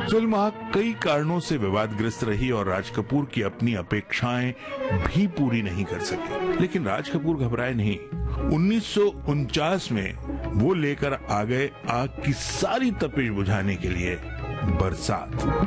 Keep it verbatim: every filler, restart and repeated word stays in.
Film कई कारणों से विवादग्रस्त रही और राज कपूर की अपनी अपेक्षाएं भी पूरी नहीं कर सके, लेकिन राज कपूर घबराए नहीं। उन्नीस सौ उनचास में वो लेकर आ गए आग की सारी तपिश बुझाने के लिए बरसात।